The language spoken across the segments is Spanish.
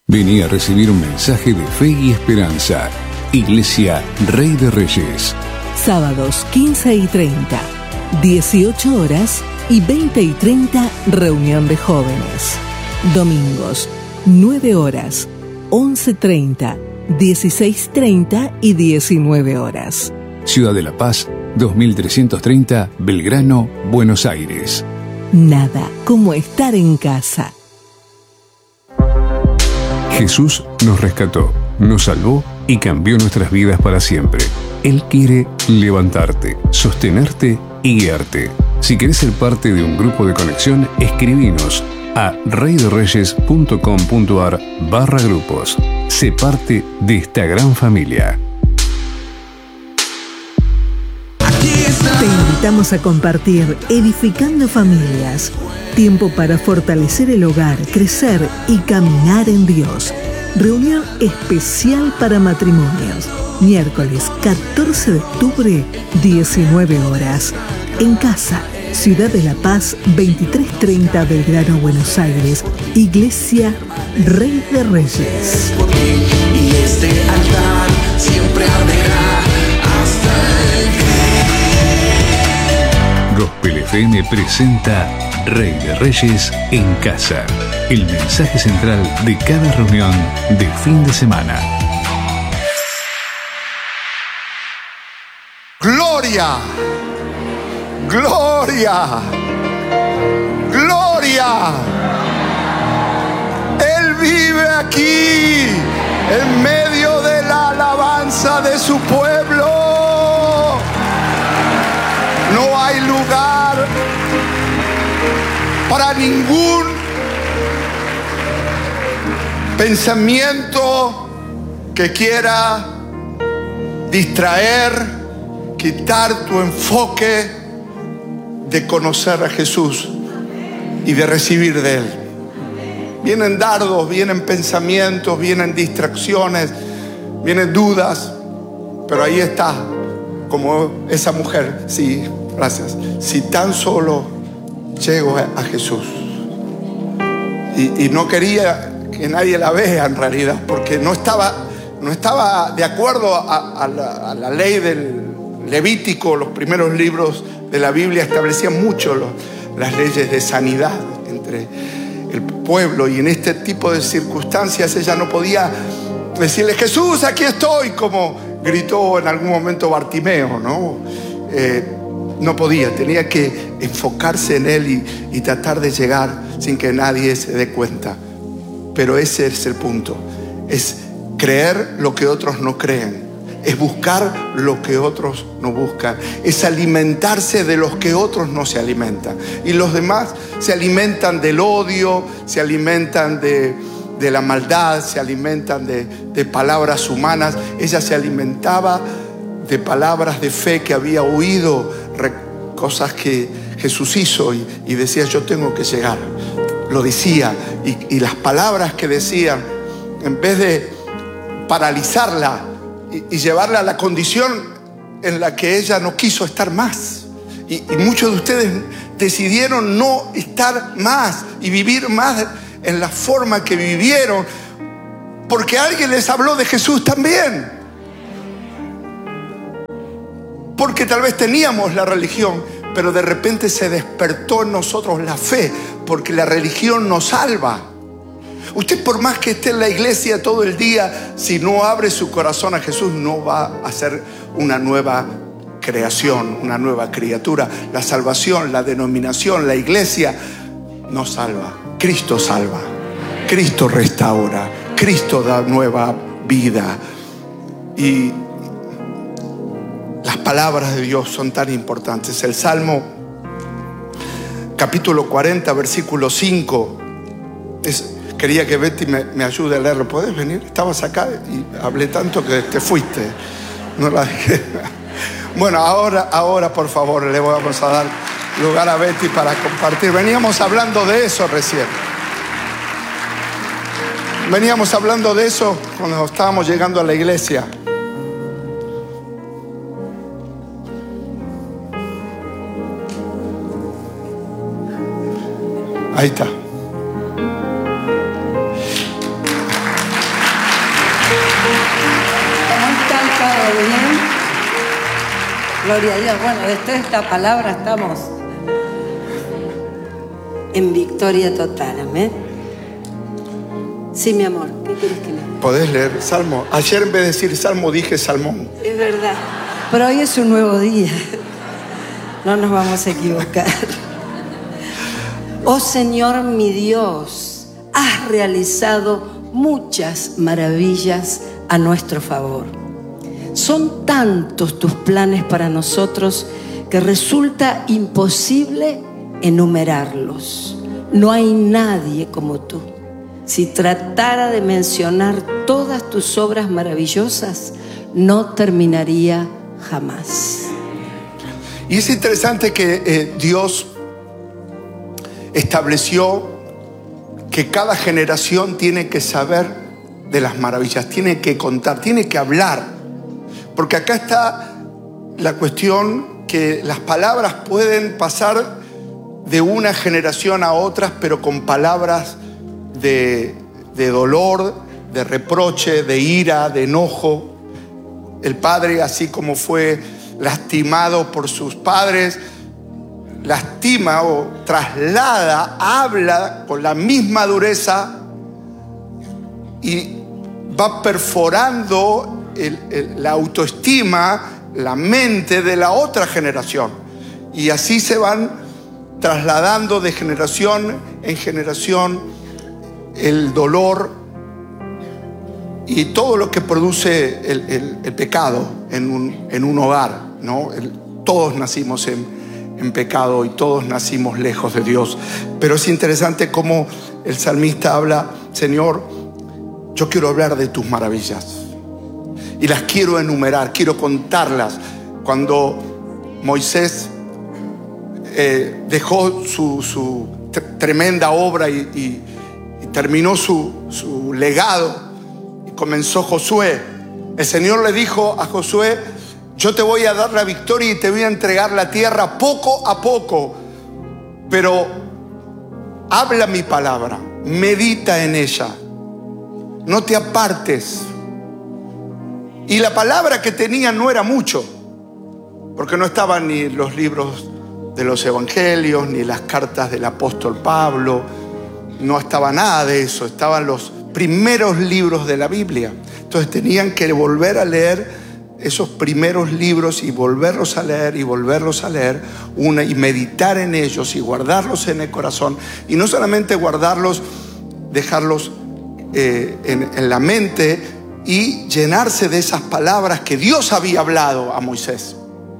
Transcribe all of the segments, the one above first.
Vení a recibir un mensaje de fe y esperanza. Iglesia Rey de Reyes. Sábados 15:30, 18 horas y 20:30, reunión de jóvenes. Domingos 9 horas, 11:30, 16:30 y 19 horas. Ciudad de La Paz, 2330, Belgrano, Buenos Aires. Nada como estar en casa. Jesús nos rescató, nos salvó y cambió nuestras vidas para siempre. Él quiere levantarte, sostenerte y guiarte. Si querés ser parte de un grupo de conexión, escribinos a reyderreyes.com.ar/grupos. Sé parte de esta gran familia. Te invitamos a compartir Edificando Familias. Tiempo para fortalecer el hogar, crecer y caminar en Dios. Reunión especial para matrimonios. Miércoles 14 de octubre, 19 horas. En casa, Ciudad de La Paz, 2330, Belgrano, Buenos Aires. Iglesia Rey de Reyes. Y este altar siempre arderá hasta el fin. Gospel FM presenta Rey de Reyes en casa. El mensaje central de cada reunión de fin de semana. Gloria, gloria, gloria. Él vive aquí en medio de la alabanza de su pueblo. No hay lugar para ningún pensamiento que quiera distraer, quitar tu enfoque de conocer a Jesús y de recibir de Él. Vienen dardos, vienen pensamientos, vienen distracciones, vienen dudas, pero ahí está, como esa mujer. Sí, gracias. Si tan solo llego a Jesús. Y no quería que nadie la vea en realidad, porque no estaba de acuerdo a la ley del Levítico. Los primeros libros de la Biblia establecían mucho las leyes de sanidad entre el pueblo, y en este tipo de circunstancias ella no podía decirle: Jesús, aquí estoy, como gritó en algún momento Bartimeo, ¿no? No podía, tenía que enfocarse en Él y tratar de llegar sin que nadie se dé cuenta. Pero ese es el punto, es creer lo que otros no creen, es buscar lo que otros no buscan, es alimentarse de los que otros no se alimentan. Y los demás se alimentan del odio, se alimentan de la maldad, se alimentan de palabras humanas. Ella se alimentaba de palabras de fe que había oído, cosas que Jesús hizo, y decía: yo tengo que llegar. Lo decía, y las palabras que decían, en vez de paralizarla y llevarla a la condición en la que ella no quiso estar más, y muchos de ustedes decidieron no estar más y vivir más en la forma que vivieron, porque alguien les habló de Jesús también. Porque tal vez teníamos la religión, pero de repente se despertó en nosotros la fe, porque la religión nos salva. Usted, por más que esté en la iglesia todo el día, si no abre su corazón a Jesús, no va a ser una nueva creación, una nueva criatura. La salvación, la denominación, la iglesia no salva. Cristo salva, Cristo restaura, Cristo da nueva vida. Y las palabras de Dios son tan importantes. El Salmo capítulo 40, versículo 5. Quería que Betty me ayude a leerlo. ¿Podés venir? Estabas acá y hablé tanto que te fuiste. No la dejé. Bueno, ahora por favor le vamos a dar lugar a Betty para compartir. Veníamos hablando de eso recién. Veníamos hablando de eso cuando estábamos llegando a la iglesia. Ahí está. Gloria a Dios. Bueno, después de esta palabra estamos en victoria total. Amén. Sí, mi amor, ¿qué quieres que lea? Podés leer Salmo. Ayer en vez de decir Salmo dije Salmón. Es verdad. Pero hoy es un nuevo día. No nos vamos a equivocar. Oh Señor mi Dios, has realizado muchas maravillas a nuestro favor. Son tantos tus planes para nosotros que resulta imposible enumerarlos. No hay nadie como tú. Si tratara de mencionar todas tus obras maravillosas, no terminaría jamás. Y es interesante que Dios estableció que cada generación tiene que saber de las maravillas, tiene que contar, tiene que hablar. Porque acá está la cuestión que las palabras pueden pasar de una generación a otras, pero con palabras de dolor, de reproche, de ira, de enojo. El padre, así como fue lastimado por sus padres, lastima o traslada, habla con la misma dureza y va perforando la autoestima, la mente de la otra generación. Y así se van trasladando de generación en generación el dolor y todo lo que produce el pecado en un hogar, ¿no? Todos nacimos en pecado y todos nacimos lejos de Dios. Pero es interesante cómo el salmista habla: Señor, yo quiero hablar de tus maravillas y las quiero enumerar, quiero contarlas. Cuando Moisés dejó su tremenda obra y terminó su legado y comenzó Josué, el Señor le dijo a Josué: yo te voy a dar la victoria y te voy a entregar la tierra poco a poco, pero habla mi palabra, medita en ella, no te apartes. Y la palabra que tenía no era mucho, porque no estaban ni los libros de los evangelios, ni las cartas del apóstol Pablo, no estaba nada de eso, estaban los primeros libros de la Biblia. Entonces tenían que volver a leer esos primeros libros y volverlos a leer y volverlos a leer y meditar en ellos y guardarlos en el corazón. Y no solamente guardarlos, dejarlos en la mente y llenarse de esas palabras que Dios había hablado a Moisés.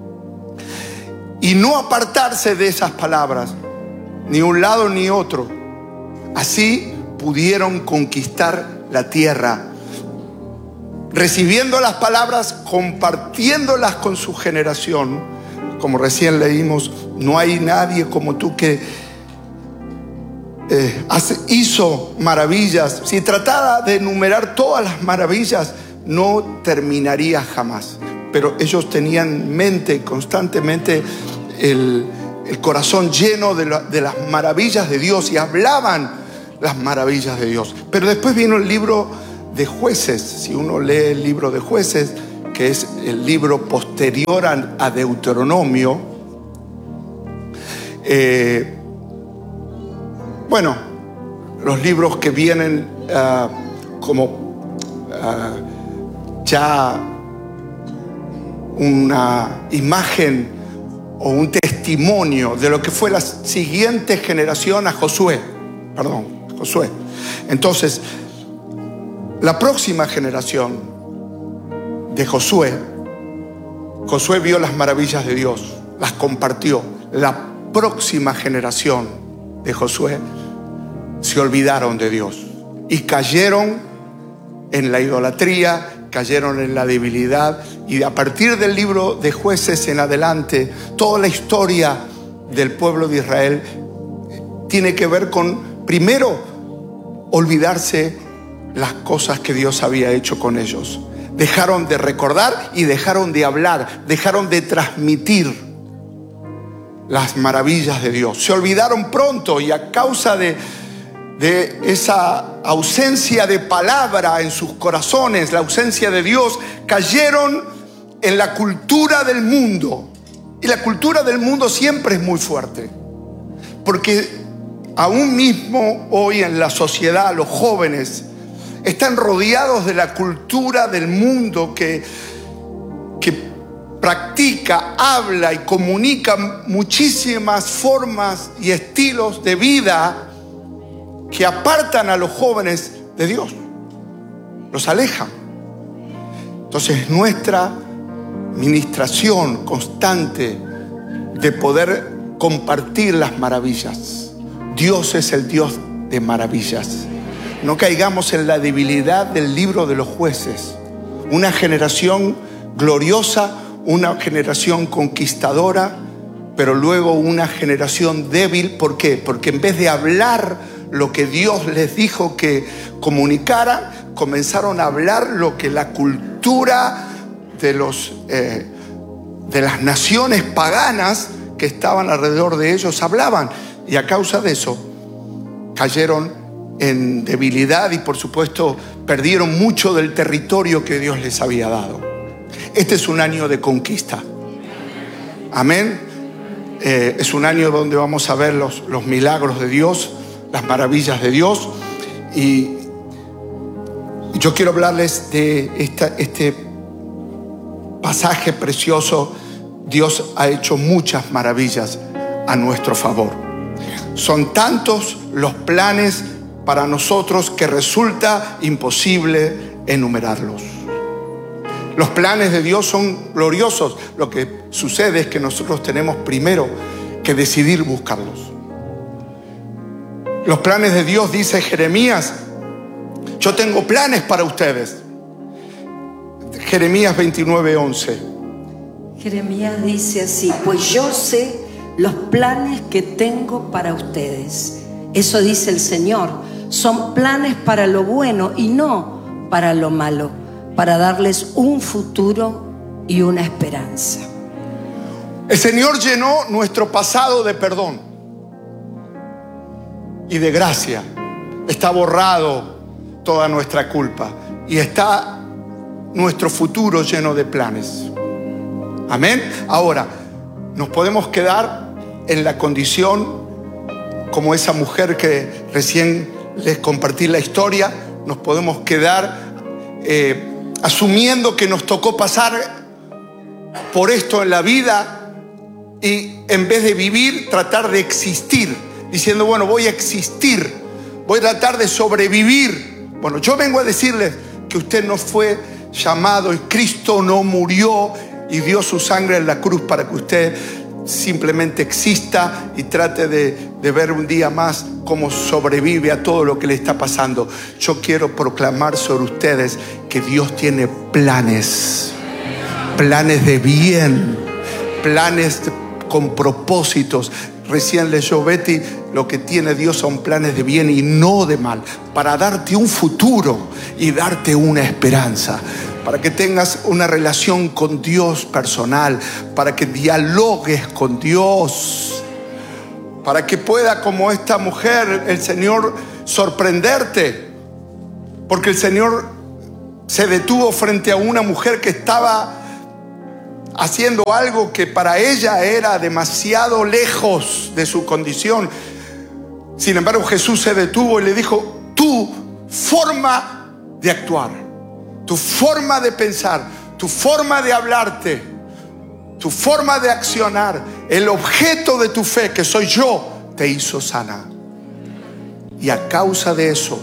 Y no apartarse de esas palabras, ni un lado ni otro. Así pudieron conquistar la tierra, recibiendo las palabras, compartiéndolas con su generación. Como recién leímos, no hay nadie como tú que hizo maravillas. Si tratara de enumerar todas las maravillas, no terminaría jamás. Pero ellos tenían en mente constantemente el corazón lleno de las maravillas de Dios y hablaban las maravillas de Dios. Pero después vino el libro de Jueces. Si uno lee el libro de Jueces, que es el libro posterior a Deuteronomio, bueno, los libros que vienen como ya una imagen o un testimonio de lo que fue la siguiente generación a Josué. Entonces, la próxima generación de Josué vio las maravillas de Dios, las compartió. La próxima generación de Josué se olvidaron de Dios y cayeron en la idolatría, cayeron en la debilidad. Y a partir del libro de Jueces en adelante, toda la historia del pueblo de Israel tiene que ver con, primero, olvidarse las cosas que Dios había hecho con ellos. Dejaron de recordar y dejaron de hablar, dejaron de transmitir las maravillas de Dios. Se olvidaron pronto y a causa de esa ausencia de palabra en sus corazones, la ausencia de Dios, cayeron en la cultura del mundo Y la cultura del mundo siempre es muy fuerte, porque aún mismo hoy en la sociedad los jóvenes están rodeados de la cultura del mundo que practica, habla y comunica muchísimas formas y estilos de vida que apartan a los jóvenes de Dios, los alejan. Entonces nuestra ministración constante de poder compartir las maravillas. Dios es el Dios de maravillas. No caigamos en la debilidad del libro de los jueces. Una generación gloriosa, una generación conquistadora, pero luego una generación débil. ¿Por qué? Porque en vez de hablar lo que Dios les dijo que comunicara, comenzaron a hablar lo que la cultura de las naciones paganas que estaban alrededor de ellos hablaban. Y a causa de eso cayeron en debilidad y por supuesto perdieron mucho del territorio que Dios les había dado. Este es un año de conquista. Amén. Es un año donde vamos a ver los milagros de Dios, las maravillas de Dios. Y yo quiero hablarles de este pasaje precioso. Dios ha hecho muchas maravillas a nuestro favor. Son tantos los planes para nosotros que resulta imposible enumerarlos. Los planes de Dios son gloriosos. Lo que sucede es que nosotros tenemos primero que decidir buscarlos. Los planes de Dios, dice Jeremías, yo tengo planes para ustedes. Jeremías 29:11. Jeremías dice así: pues yo sé los planes que tengo para ustedes. Eso dice el Señor. Son planes para lo bueno y no para lo malo, para darles un futuro y una esperanza. El Señor llenó nuestro pasado de perdón y de gracia. Está borrado toda nuestra culpa y está nuestro futuro lleno de planes. Amén. Ahora, nos podemos quedar en la condición como esa mujer que recién les compartí la historia. Nos podemos quedar asumiendo que nos tocó pasar por esto en la vida y en vez de vivir, tratar de existir, diciendo, bueno, voy a existir, voy a tratar de sobrevivir. Bueno, yo vengo a decirles que usted no fue llamado y Cristo no murió y dio su sangre en la cruz para que usted simplemente exista y trate de ver un día más cómo sobrevive a todo lo que le está pasando. Yo quiero proclamar sobre ustedes que Dios tiene planes de bien, planes con propósitos. Recién leyó Betty, lo que tiene Dios son planes de bien y no de mal, para darte un futuro y darte una esperanza, para que tengas una relación con Dios personal, para que dialogues con Dios, para que pueda, como esta mujer, el Señor sorprenderte, porque el Señor se detuvo frente a una mujer que estaba haciendo algo que para ella era demasiado lejos de su condición. Sin embargo, Jesús se detuvo y le dijo: tu forma de actuar, tu forma de pensar, tu forma de hablarte, tu forma de accionar, el objeto de tu fe, que soy yo, te hizo sana. Y a causa de eso,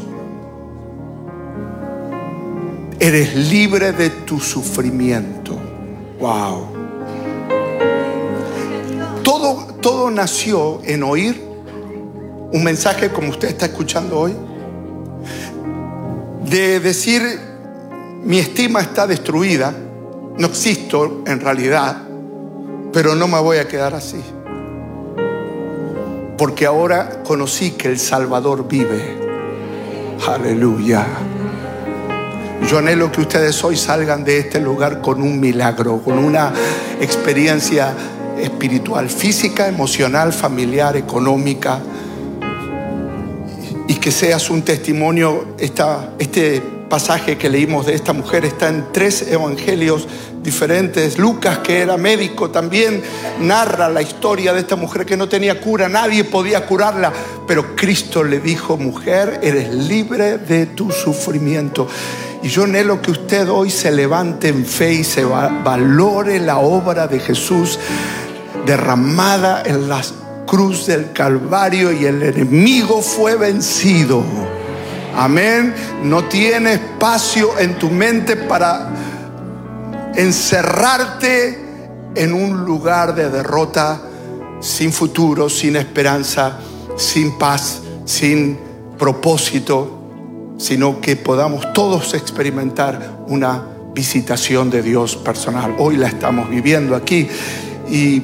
eres libre de tu sufrimiento. Wow. Todo nació en oír un mensaje como usted está escuchando hoy, de decir: mi estima está destruida, no existo en realidad, pero no me voy a quedar así, porque ahora conocí que el Salvador vive. Aleluya. Yo anhelo que ustedes hoy salgan de este lugar con un milagro, con una experiencia espiritual, física, emocional, familiar, económica, y que seas un testimonio. Este pasaje que leímos de esta mujer está en 3 evangelios diferentes. Lucas, que era médico, también narra la historia de esta mujer que no tenía cura, nadie podía curarla, pero Cristo le dijo: mujer, eres libre de tu sufrimiento. Y yo anhelo que usted hoy se levante en fe y se valore la obra de Jesús derramada en la cruz del Calvario, y el enemigo fue vencido. Amén. No tiene espacio en tu mente para encerrarte en un lugar de derrota, sin futuro, sin esperanza, sin paz, sin propósito, sino que podamos todos experimentar una visitación de Dios personal. Hoy la estamos viviendo aquí. Y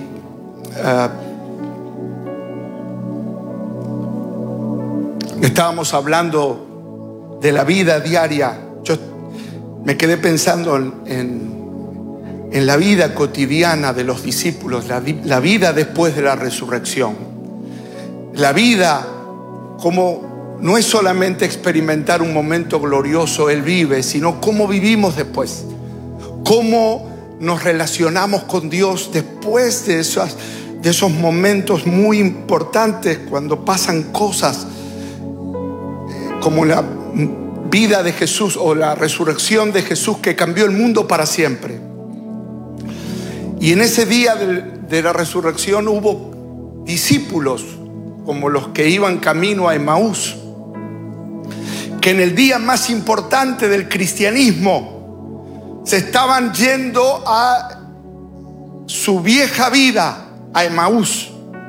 estábamos hablando de la vida diaria. Yo me quedé pensando en la vida cotidiana de los discípulos, la vida después de la resurrección. La vida como no es solamente experimentar un momento glorioso, Él vive, sino cómo vivimos después. Cómo nos relacionamos con Dios después de esos momentos muy importantes, cuando pasan cosas como la vida de Jesús o la resurrección de Jesús, que cambió el mundo para siempre. Y en ese día de la resurrección hubo discípulos como los que iban camino a Emaús, que en el día más importante del cristianismo se estaban yendo a su vieja vida, a Emaús.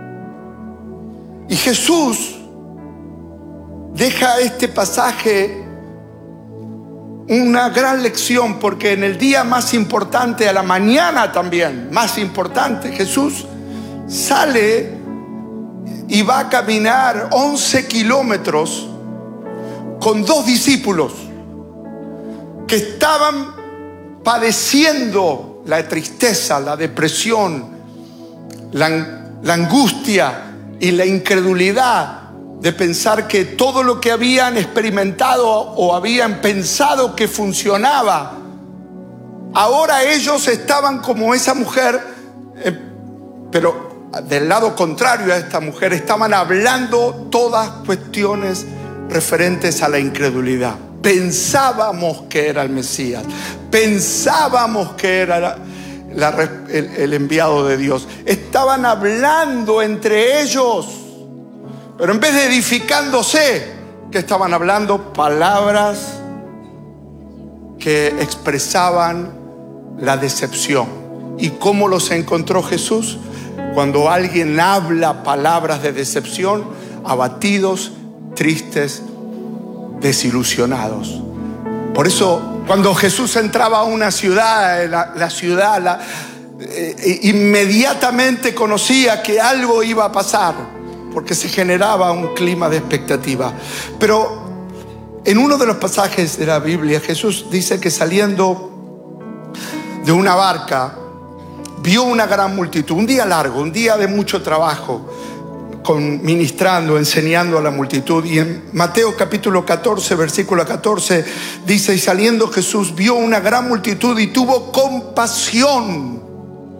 Y Jesús deja este pasaje una gran lección, porque en el día más importante, a la mañana también más importante, Jesús sale y va a caminar 11 kilómetros con 2 discípulos que estaban padeciendo la tristeza, la depresión, la angustia y la incredulidad de pensar que todo lo que habían experimentado o habían pensado que funcionaba, ahora ellos estaban como esa mujer, pero del lado contrario a esta mujer, estaban hablando todas cuestiones referentes a la incredulidad. Pensábamos que era el Mesías, pensábamos que era el enviado de Dios. Estaban hablando entre ellos, pero en vez de edificándose, que estaban hablando palabras que expresaban la decepción. ¿Y cómo los encontró Jesús? Cuando alguien habla palabras de decepción, abatidos, tristes, desilusionados. Por eso, cuando Jesús entraba a una ciudad, la ciudad inmediatamente conocía que algo iba a pasar, porque se generaba un clima de expectativa. Pero en uno de los pasajes de la Biblia, Jesús dice que saliendo de una barca, vio una gran multitud, un día largo, un día de mucho trabajo, ministrando, enseñando a la multitud. Y en Mateo capítulo 14, versículo 14, dice: y saliendo Jesús vio una gran multitud y tuvo compasión